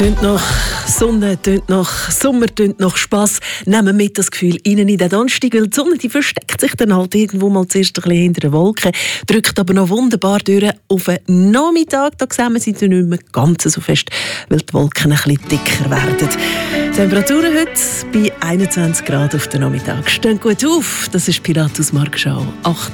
Tönt nach Sonne, tönt nach Sommer, tönt nach Spass. Nehmen mit das Gefühl rein in den Donnerstag, weil die Sonne die versteckt sich dann halt irgendwo mal zuerst ein bisschen hinter den Wolken, drückt aber noch wunderbar durch auf den Nachmittag. Da sehen wir sie dann nicht mehr ganz so fest, weil die Wolken ein bisschen dicker werden. Die Temperaturen heute bei 21 Grad auf den Nachmittag. Stehen gut auf, das ist Pilatus Marktschau 8.